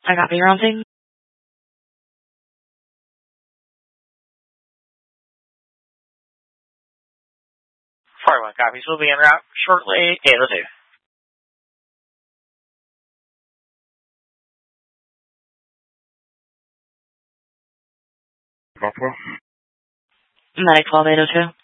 I copy your own thing. 41 copies will be en route shortly. It'll do. Buffalo. Medic 12802.